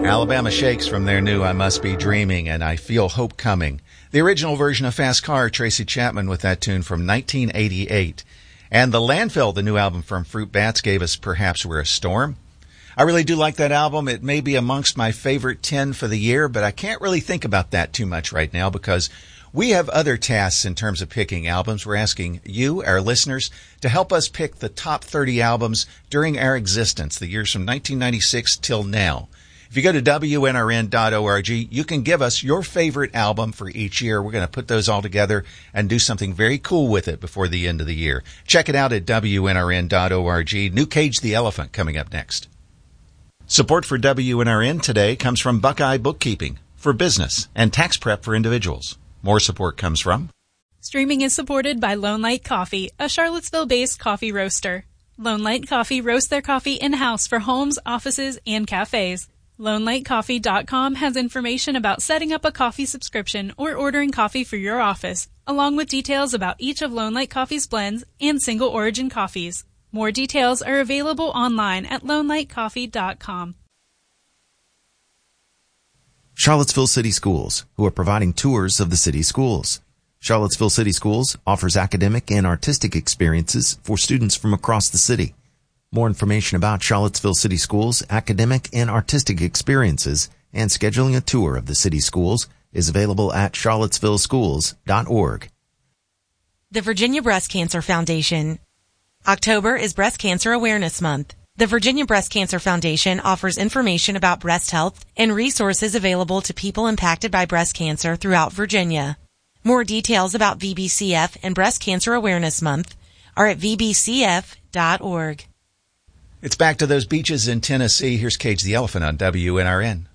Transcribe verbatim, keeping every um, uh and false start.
Alabama Shakes from their new I Must Be Dreaming and I Feel Hope Coming. The original version of Fast Car, Tracy Chapman with that tune from nineteen eighty-eight. And The Landfill, the new album from Fruit Bats, gave us Perhaps We're a Storm. I really do like that album. It may be amongst my favorite ten for the year, but I can't really think about that too much right now because we have other tasks in terms of picking albums. We're asking you, our listeners, to help us pick the top thirty albums during our existence, the years from nineteen ninety-six till now. If you go to W N R N dot org, you can give us your favorite album for each year. We're going to put those all together and do something very cool with it before the end of the year. Check it out at W N R N dot org. New Cage the Elephant coming up next. Support for W N R N today comes from Buckeye Bookkeeping for business and tax prep for individuals. More support comes from... Streaming is supported by Lone Light Coffee, a Charlottesville-based coffee roaster. Lone Light Coffee roasts their coffee in-house for homes, offices, and cafes. Lone Light Coffee dot com has information about setting up a coffee subscription or ordering coffee for your office, along with details about each of Lone Light Coffee's blends and single origin coffees. More details are available online at Lone Light Coffee dot com. Charlottesville City Schools, who are providing tours of the city schools. Charlottesville City Schools offers academic and artistic experiences for students from across the city. More information about Charlottesville City Schools' academic and artistic experiences and scheduling a tour of the city schools is available at charlottesville schools dot org. The Virginia Breast Cancer Foundation. October is Breast Cancer Awareness Month. The Virginia Breast Cancer Foundation offers information about breast health and resources available to people impacted by breast cancer throughout Virginia. More details about V B C F and Breast Cancer Awareness Month are at v b c f dot org. It's back to those beaches in Tennessee. Here's Cage the Elephant on W N R N.